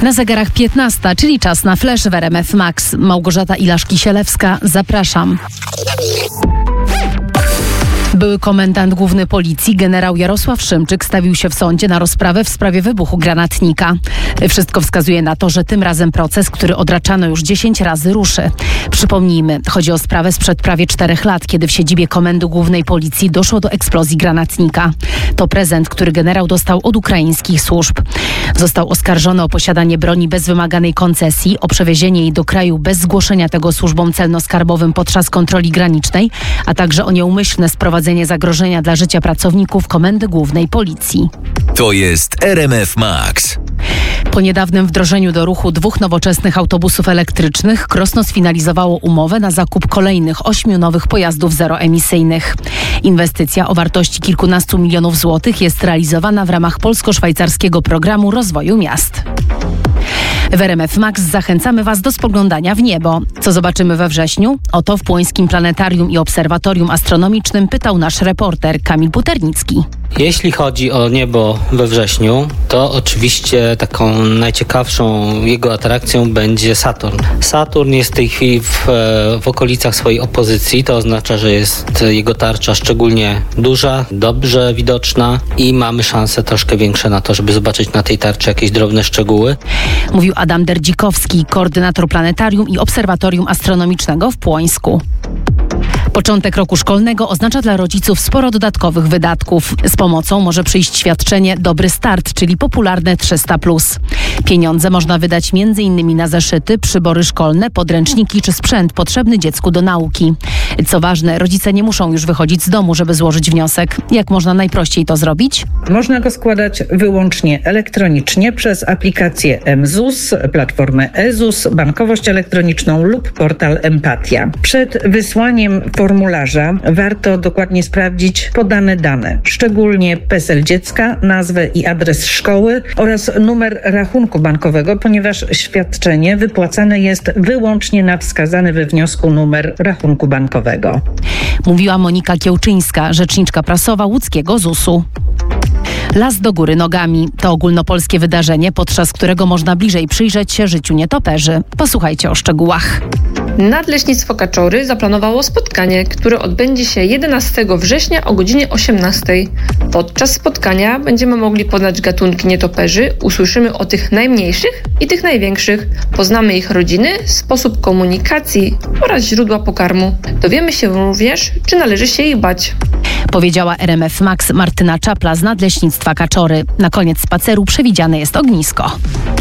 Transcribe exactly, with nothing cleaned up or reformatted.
Na zegarach piętnasta, czyli czas na flash w R M F Max. Małgorzata Ilaszki-Sielewska, zapraszam. Były komendant główny policji generał Jarosław Szymczyk stawił się w sądzie na rozprawę w sprawie wybuchu granatnika. Wszystko wskazuje na to, że tym razem proces, który odraczano już dziesięć razy, ruszy. Przypomnijmy, chodzi o sprawę sprzed prawie czterech lat, kiedy w siedzibie Komendy Głównej Policji doszło do eksplozji granatnika. To prezent, który generał dostał od ukraińskich służb. Został oskarżony o posiadanie broni bez wymaganej koncesji, o przewiezienie jej do kraju bez zgłoszenia tego służbom celno-skarbowym podczas kontroli granicznej, a także o nieumyślne sprowadzenie zagrożenia dla życia pracowników Komendy Głównej Policji. To jest R M F Max. Po niedawnym wdrożeniu do ruchu dwóch nowoczesnych autobusów elektrycznych Krosno sfinalizowało umowę na zakup kolejnych ośmiu nowych pojazdów zeroemisyjnych. Inwestycja o wartości kilkunastu milionów złotych jest realizowana w ramach polsko-szwajcarskiego programu rozwoju miast. W R M F Max zachęcamy Was do spoglądania w niebo. Co zobaczymy we wrześniu? O to w Płońskim Planetarium i Obserwatorium Astronomicznym pytał nasz reporter Kamil Buternicki. Jeśli chodzi o niebo we wrześniu, to oczywiście taką najciekawszą jego atrakcją będzie Saturn. Saturn jest w tej chwili w, w okolicach swojej opozycji, to oznacza, że jest jego tarcza szczególnie duża, dobrze widoczna i mamy szanse troszkę większe na to, żeby zobaczyć na tej tarczy jakieś drobne szczegóły. Mówił Adam Derdzikowski, koordynator Planetarium i Obserwatorium Astronomicznego w Płońsku. Początek roku szkolnego oznacza dla rodziców sporo dodatkowych wydatków. Z pomocą może przyjść świadczenie Dobry Start, czyli popularne trzysta plus. Pieniądze można wydać między innymi na zeszyty, przybory szkolne, podręczniki czy sprzęt potrzebny dziecku do nauki. Co ważne, rodzice nie muszą już wychodzić z domu, żeby złożyć wniosek. Jak można najprościej to zrobić? Można go składać wyłącznie elektronicznie przez aplikację M Z U S, platformę E Z U S, bankowość elektroniczną lub portal Empatia. Przed wysłaniem formularza warto dokładnie sprawdzić podane dane, szczególnie PESEL dziecka, nazwę i adres szkoły oraz numer rachunku bankowego, ponieważ świadczenie wypłacane jest wyłącznie na wskazany we wniosku numer rachunku bankowego. Mówiła Monika Kiełczyńska, rzeczniczka prasowa łódzkiego Z U S u. Las do góry nogami to ogólnopolskie wydarzenie, podczas którego można bliżej przyjrzeć się życiu nietoperzy. Posłuchajcie o szczegółach. Nadleśnictwo Kaczory zaplanowało spotkanie, które odbędzie się jedenastego września o godzinie osiemnastej. Podczas spotkania będziemy mogli poznać gatunki nietoperzy, usłyszymy o tych najmniejszych i tych największych, poznamy ich rodziny, sposób komunikacji oraz źródła pokarmu. Dowiemy się również, czy należy się ich bać. Powiedziała R M F Max Martyna Czapla z Nadleśnictwa Kaczory. Na koniec spaceru przewidziane jest ognisko.